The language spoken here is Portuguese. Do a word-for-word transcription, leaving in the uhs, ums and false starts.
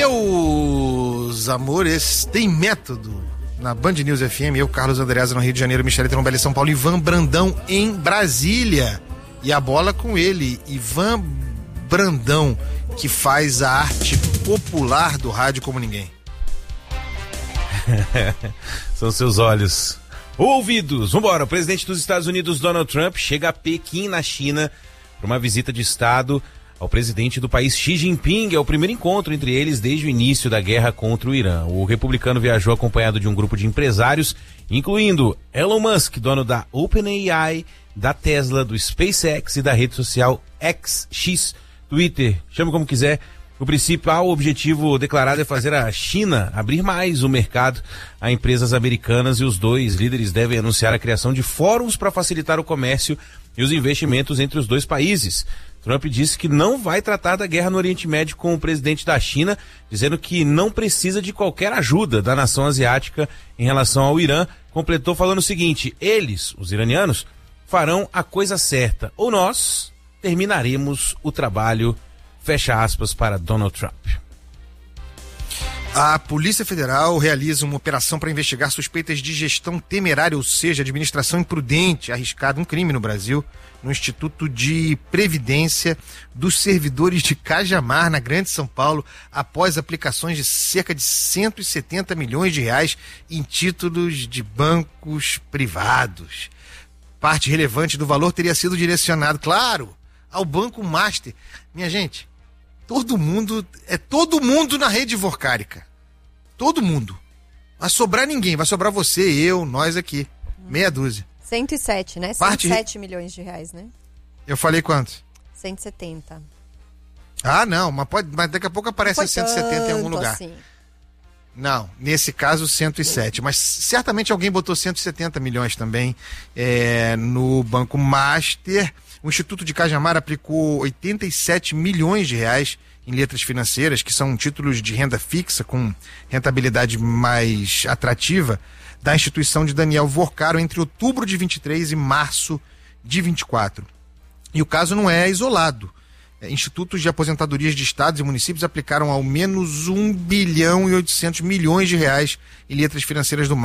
Meus amores, tem método. Na Band News F M, eu, Carlos Andreasa no Rio de Janeiro, Michele Trombelli em São Paulo, Ivan Brandão em Brasília. E a bola com ele, Ivan Brandão, que faz a arte popular do rádio como ninguém. São seus olhos. Ouvidos. Vambora. O presidente dos Estados Unidos, Donald Trump, chega a Pequim, na China, para uma visita de Estado ao presidente do país, Xi Jinping. É o primeiro encontro entre eles desde o início da guerra contra o Irã. O republicano viajou acompanhado de um grupo de empresários, incluindo Elon Musk, dono da OpenAI, da Tesla, do SpaceX e da rede social X, X, Twitter, chame como quiser. O principal objetivo declarado é fazer a China abrir mais o mercado a empresas americanas, e os dois líderes devem anunciar a criação de fóruns para facilitar o comércio e os investimentos entre os dois países. Trump disse que não vai tratar da guerra no Oriente Médio com o presidente da China, dizendo que não precisa de qualquer ajuda da nação asiática em relação ao Irã. Completou falando o seguinte: eles, os iranianos, farão a coisa certa, ou nós terminaremos o trabalho. Fecha aspas para Donald Trump. A Polícia Federal realiza uma operação para investigar suspeitas de gestão temerária, ou seja, administração imprudente, arriscada, um crime no Brasil, no Instituto de Previdência dos Servidores de Cajamar, na Grande São Paulo, após aplicações de cerca de cento e setenta milhões de reais em títulos de bancos privados. Parte relevante do valor teria sido direcionado, claro, ao Banco Master. Minha gente, todo mundo, é todo mundo na rede Vorkárica. Todo mundo. Vai sobrar ninguém, vai sobrar você, eu, nós aqui. Meia dúzia. cento e sete, né? Parte... cento e sete milhões de reais, né? Eu falei quanto? cento e setenta. Ah, não, mas, pode, mas daqui a pouco aparece cento e setenta em algum lugar. Assim. Não, nesse caso cento e sete, mas certamente alguém botou cento e setenta milhões também é, no Banco Master. O Instituto de Cajamar aplicou oitenta e sete milhões de reais em letras financeiras, que são títulos de renda fixa com rentabilidade mais atrativa, da instituição de Daniel Vorcaro entre outubro de vinte e três e março de vinte e quatro. E o caso não é isolado. Institutos de aposentadorias de estados e municípios aplicaram ao menos um bilhão e oitocentos milhões de reais em letras financeiras do